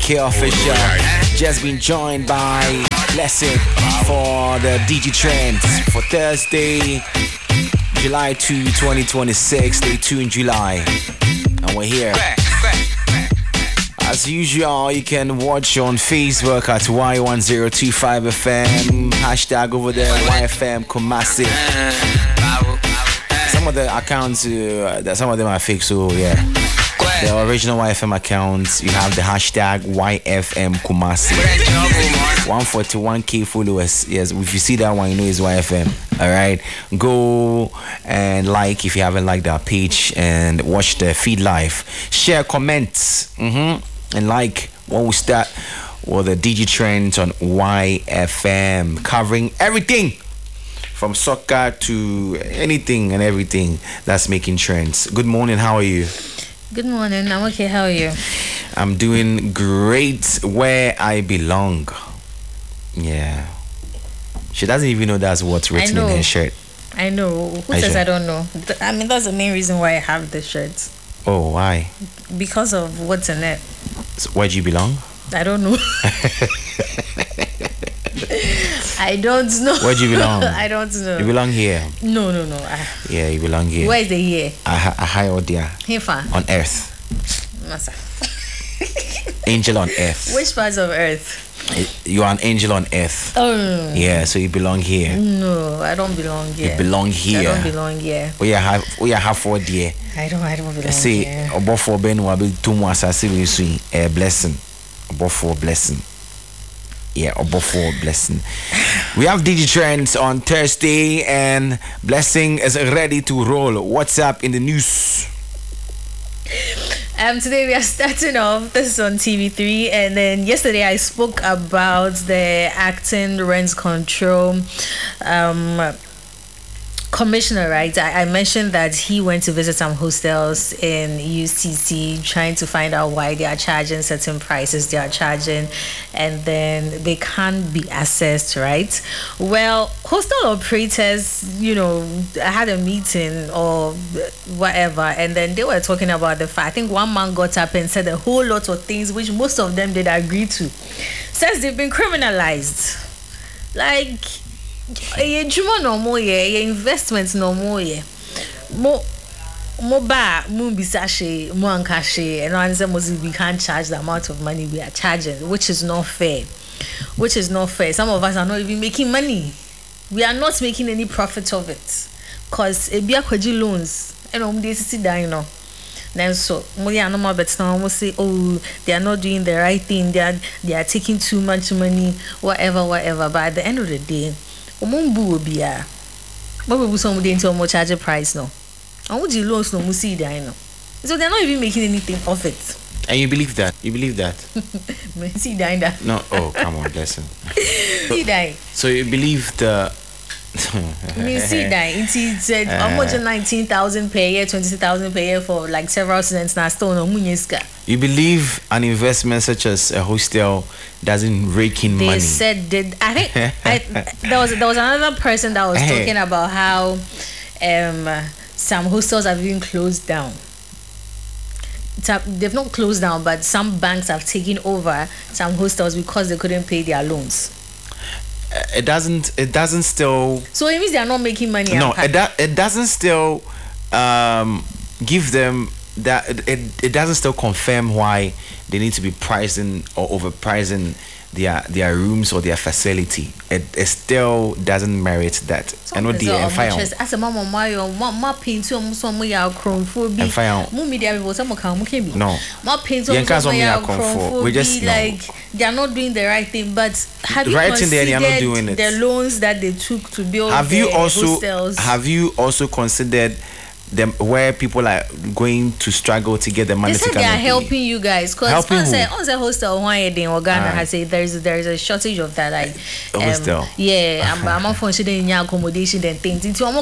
MK Official. Just been joined by Blessing for the DG Trends for Thursday, July 2, 2026. Stay tuned, July. And we're here. As usual, you can watch on Facebook at Y1025FM. Hashtag over there, YFM Kumasi. Some of the accounts, some of them are fake, so yeah. The original YFM accounts, you have the hashtag YFM Kumasi. 141k followers. Yes, if you see that one, you know it's YFM. Alright. Go and like if you haven't liked our page and watch the feed live. Share, comments, and like when we start with the DG Trends on YFM, covering everything from soccer to anything and everything that's making trends. Good morning, how are you? Good morning, I'm okay, how are you? I'm doing great. Where I belong. Yeah. She doesn't even know that's what's written in her shirt. I know. Who says I don't know? I mean, that's the main reason why I have the shirt. Oh, why? Because of what's in it. So where do you belong? I don't know. I don't know. Where do you belong? I don't know. You belong here? No. Yeah, you belong here. Where is the here? A high or there. Here far. On earth. Massa. Angel on earth. Which parts of earth? You are an angel on earth. Oh. Yeah, so you belong here. No, I don't belong here. You belong here. I don't belong here. We have for dear. I don't belong See, here. about for Ben will be too much as we see a blessing. About for blessing. Yeah, about for blessing. We have DG Trends on Thursday and Blessing is ready to roll. What's up in the news? Today we are starting off. This is on TV3, and then yesterday I spoke about the acting rent control commissioner, right? I mentioned that he went to visit some hostels in UCC trying to find out why they are charging certain prices they are charging, and then they can't be assessed, right? Well, hostel operators, I had a meeting or whatever, and then they were talking about the fact, I think one man got up and said a whole lot of things which most of them did agree to. Says they've been criminalized. Like, no more, investments no more, mo ba mo bisashe mo ankashe, and answer we can't charge the amount of money we are charging, which is not fair. Some of us are not even making money. We are not making any profit of it, cause e bia kwaji loans and they sit down, then so we are no more, but now we say, oh, they are not doing the right thing, they are taking too much money, whatever, but at the end of the day, Omumbu will be a what will somebody into a more charge price no. And would you loans no musi no. So they're not even making anything of it. And you believe that? See that? No, oh come on, blessing. See that. So you believe the see that it said almost 19,000 per year, 20,000 per year for like several students now still no munyeska. You believe an investment such as a hostel doesn't rake in money? They said that there was another person that was talking about how some hostels have been closed down. They've not closed down, but some banks have taken over some hostels because they couldn't pay their loans. It doesn't still. So it means they are not making money. No, it doesn't still give them that. It doesn't still confirm why they need to be pricing or overpricing their rooms or their facility. It still doesn't merit that. I know the as a mama my pain to some way out for be media people some can be no my pain to we just like they are not doing the right thing, but have you considered they are not doing it. The loans that they took to build hostels? Have you also considered them where people are going to struggle to get the money? They said they are helping you guys, because on the hostel one day in Ghana has said there is a shortage of that, like hostel. Yeah, I'm not functioning in accommodation and things. It's no.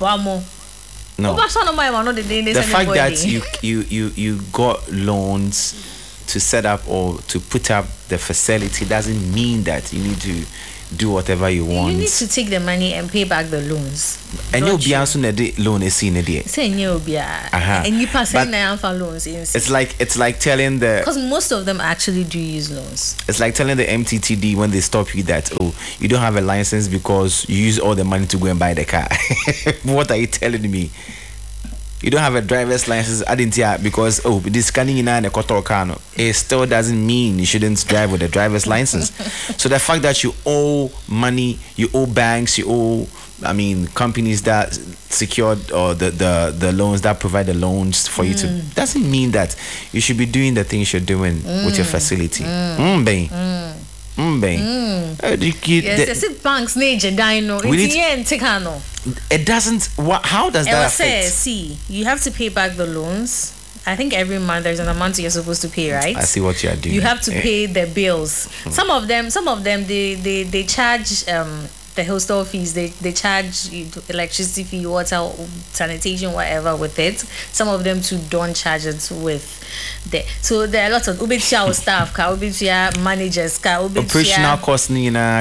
The fact that you got loans to set up or to put up the facility doesn't mean that you need to do whatever you want. You need to take the money and pay back the loans. And you'll be answering the loan is seen it. Say you'll be and you pass for loans. It's like telling the, because most of them actually do use loans. It's like telling the MTTD when they stop you that, oh, you don't have a license because you use all the money to go and buy the car. What are you telling me? You don't have a driver's license, I didn't hear, because this scanning in a kotor car, it still doesn't mean you shouldn't drive with a driver's license. So the fact that you owe money, you owe banks, you owe, companies that secured or the loans that provide the loans for you to, doesn't mean that you should be doing the things you're doing with your facility. Yes, banks need a dino. It doesn't. How does that affect? See, you have to pay back the loans. I think every month there's an amount you're supposed to pay, right? I see what you are doing. You have to pay the bills. Some of them they charge the hostel fees. They charge electricity fee, water, sanitation, whatever with it. Some of them too don't charge it with. So there are lots of ubitia staff, ubitia managers, operational costs.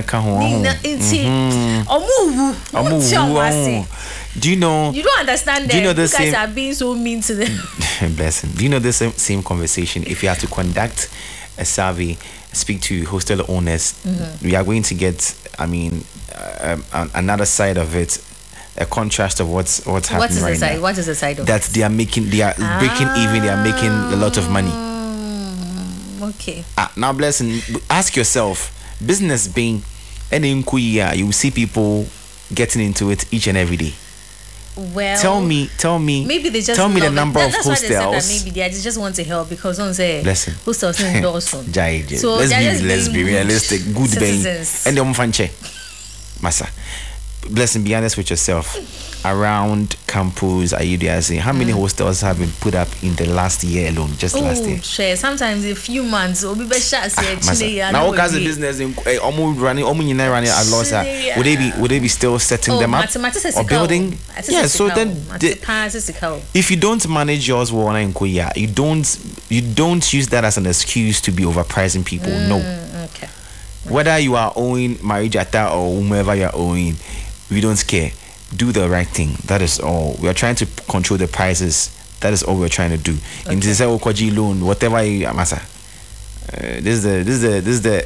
Do you know? You don't understand that. You know you guys are being so mean to them. Bless him. Do you know this same conversation? If you have to conduct a survey, speak to hostel owners, we are going to get, another side of it. A contrast of what's happening right now. What is the side of that they are breaking even, they are making a lot of money. Okay. Now, blessing, ask yourself, business being any inquiry, you see people getting into it each and every day. Well, tell me. Maybe they just tell me the number of hostels. Why they said that maybe they just want to help because don't say hostels in Dawson. So let's be realistic. Good being and the umfanche, massa. Blessing, be honest with yourself. Around campus, how many hostels have been put up in the last year alone? Just last year. Sure. Sometimes a few months. Now, guys, the business almost running at loss. Would they be still setting them up or building? Yeah. So then, if you don't manage yours, you don't use that as an excuse to be overpricing people. No. Okay. Whether you are owing Marijata or whomever you are owing, we don't care. Do the right thing. That is all. We are trying to control the prices. That is all we're trying to do. In this Okoji loan, whatever you amasa. This is the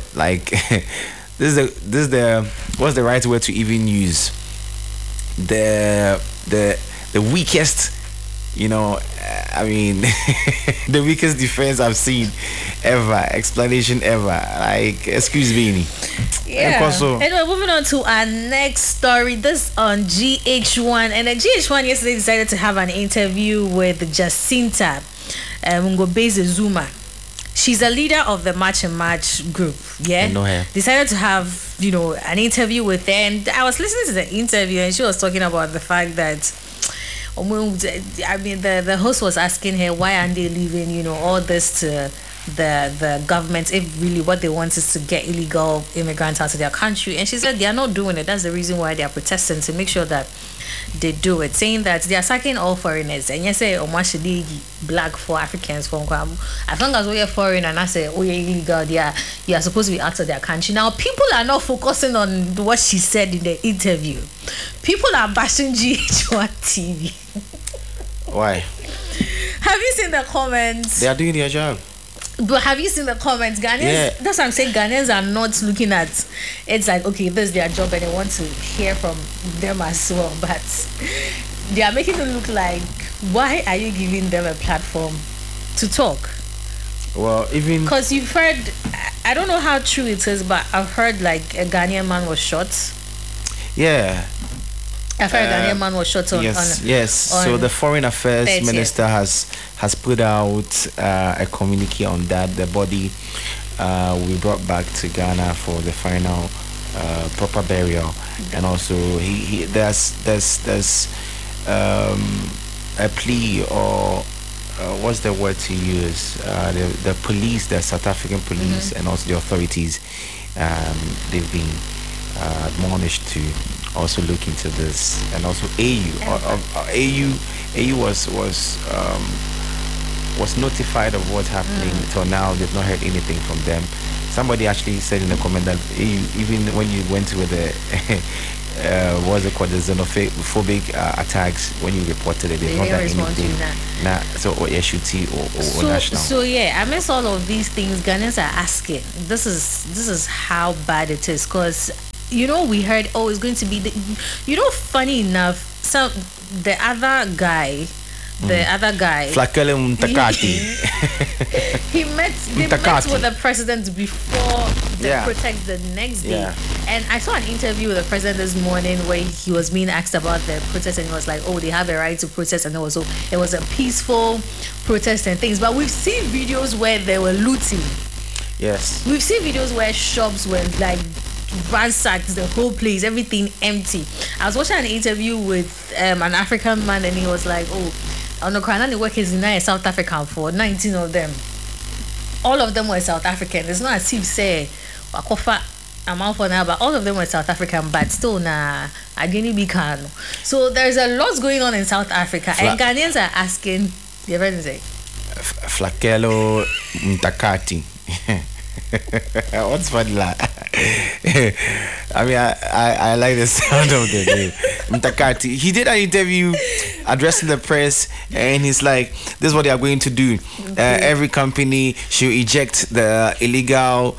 what's the right word to even use? The weakest, the weakest defense I've seen ever, explanation ever. Like, excuse me. Yeah. Anyway, moving on to our next story. This on GH1, and GH1 yesterday decided to have an interview with Jacinta Ngobeze Zuma. She's a leader of the March and March group. Yeah, I know her. Decided to have an interview with her, and I was listening to the interview, and she was talking about the fact that. The host was asking her why aren't they leaving, all this to the government if really what they want is to get illegal immigrants out of their country, and she said they are not doing it. That's the reason why they are protesting, to make sure that they do it, saying that they are sacking all foreigners. And you say black for Africans for as long as we are foreign and I say you're illegal, you are supposed to be out of their country. Now people are not focusing on what she said in the interview. People are bashing GH1 TV. Why? Have you seen the comments? They are doing their job. But have you seen the comments? Ghanaians, that's what I'm saying. Ghanaians are not looking at it's like, okay, this is their job and they want to hear from them as well. But they are making it look like, why are you giving them a platform to talk? Well, even because you've heard, I don't know how true it is, but I've heard like a Ghanaian man was shot. Yeah. I've heard a Ghanaian man was shot on. Yes. So the Foreign Affairs Minister has put out a communique on that. The body we brought back to Ghana for the final proper burial, and also there's a plea, or what's the word to use? The police, the South African police, and also the authorities, they've been admonished to also look into this, and also AU was notified of what's happening. Till now, they've not heard anything from them. Somebody actually said in the comment that even when you went with the what's it called, the xenophobic attacks, when you reported it, they not done anything. Nah, so or SUT or national. So yeah, amidst all of these things, Ghanaians are asking. This is how bad it is, because we heard, oh, it's going to be funny enough, so the other guy, Flakele Mtakati. They met with the president before the protest the next day. And I saw an interview with the president this morning where he was being asked about the protest, and he was like, oh, they have a right to protest, and also it was a peaceful protest and things. But we've seen videos where they were looting. Yes. We've seen videos where shops were like ransacked, the whole place, everything empty. I was watching an interview with an African man, and he was like, oh, on the Kranani workers in South African for 19 of them. All of them were South African. It's not as if say Wakofa amount for now, but all of them were South African, but still I didn't be Kano. So there's a lot going on in South Africa, and Ghanaians are asking, you ever say Flakelo Mtakati. What's funny? I mean, I like the sound of the name Mtakati. He did an interview addressing the press, and he's like, this is what they are going to do. Every company should eject the illegal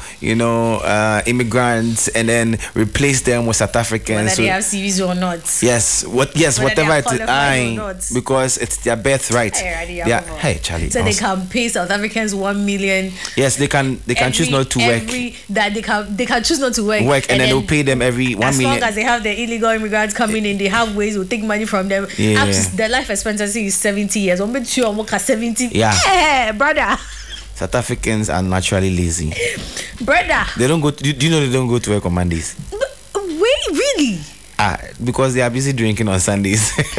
immigrants and then replace them with South Africans, whether they have CVs or not. Whatever it is, because it's their birthright. Hey Charlie, so they can pay South Africans 1 million. Yes, they can choose not to work. They can choose not to work, and then they'll pay them every 1 million. As long as they have the illegal immigrants coming in, they have ways to take money from them. Their life expectancy is 70 years. 70. Yeah, brother. South Africans are naturally lazy. Brother. They don't go. Do you know they don't go to work on Mondays? Wait, really? Because they are busy drinking on Sundays. You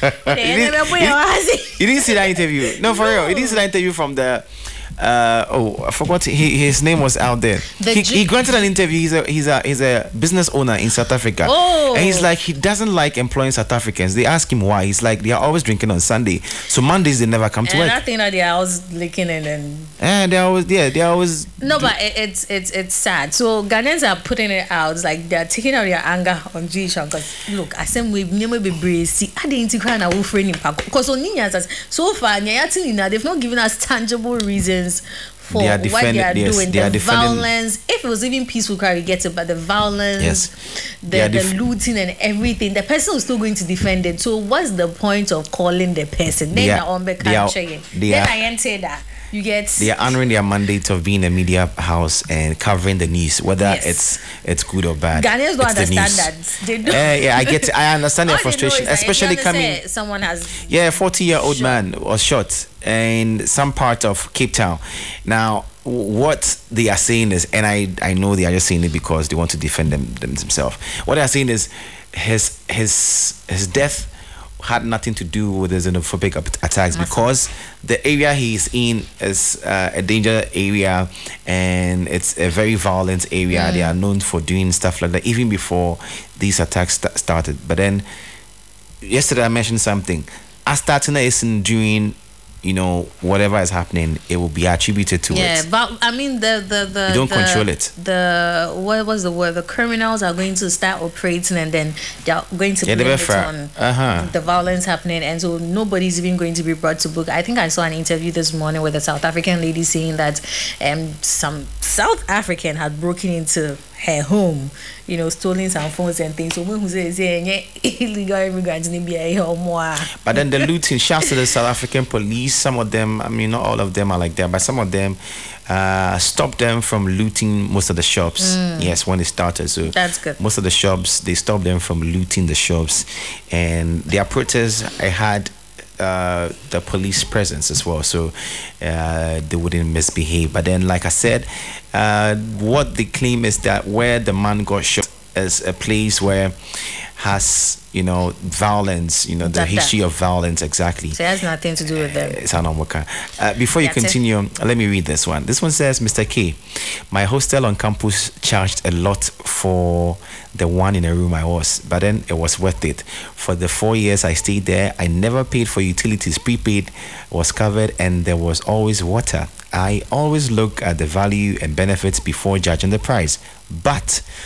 didn't see that interview? No, for real. You didn't see that interview from the. I forgot. His name was out there. He granted an interview. He's a business owner in South Africa. And he's like, he doesn't like employing South Africans. They ask him why. He's like, they are always drinking on Sunday, so Mondays they never come to work. And I think that they are always licking and they are always. No, but it's sad. So Ghanaians are putting it out. It's like they are taking out their anger on G-Shon, because look, I said we never be brazy. I didn't cry now friend because so far they've not given us tangible reasons for what they are doing. The violence, if it was even peaceful crowd, we get it, but the violence, the looting and everything, the person is still going to defend it. So what's the point of calling the person? They are you get. They are honoring their mandate of being a media house and covering the news, whether it's good or bad. Ghanaians don't understand that. They do. I get it. I understand their frustration, especially coming. Someone has. 40-year-old man was shot in some part of Cape Town. Now, what they are saying is, and I know they are just saying it because they want to defend themselves. What they are saying is, his death had nothing to do with the xenophobic attacks, because the area he's in is a danger area, and it's a very violent area. They are known for doing stuff like that even before these attacks started. But then yesterday I mentioned something. As starting is during whatever is happening, it will be attributed to it. Yeah, but I mean you don't control it. What was the word? The criminals are going to start operating, and then they're going to blame it on the violence happening, and so nobody's even going to be brought to book. I think I saw an interview this morning with a South African lady saying that some South African had broken into her home, stolen some phones and things. So when who says illegal immigrants in the but then the looting, shouts to the South African police. Some of them, I mean, not all of them are like that, but some of them stopped them from looting most of the shops. Yes, when they started. So that's good. Most of the shops, they stopped them from looting the shops, and their protests, I had the police presence as well, so they wouldn't misbehave. But then, like I said, what they claim is that where the man got shot, as a place where has violence, the history of violence, exactly. So it has nothing to do with them. Before you continue, let me read this one. This one says, Mr. K, my hostel on campus charged a lot for the one in a room I was, but then it was worth it. For the 4 years I stayed there, I never paid for utilities. Prepaid was covered and there was always water. I always look at the value and benefits before judging the price. But